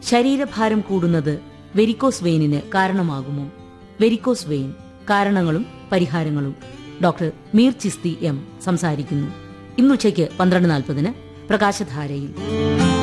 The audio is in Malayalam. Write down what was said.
ശരീരഭാരം കൂടുന്നത് വെരിക്കോസ് വെയിനിന് കാരണമാകുമോ? വെരിക്കോസ് വെയിൻ, കാരണങ്ങളും പരിഹാരങ്ങളും. ഡോക്ടർ മീർ ചിസ്തി എം സംസാരിക്കുന്നു. ഇന്നുച്ചയ്ക്ക് 12:40 പ്രകാശധാരയിൽ.